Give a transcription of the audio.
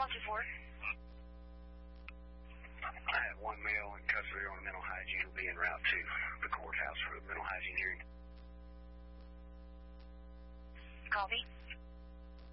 124. I have one male in custody on mental hygiene. Will be en route to the courthouse for the mental hygiene hearing. Copy.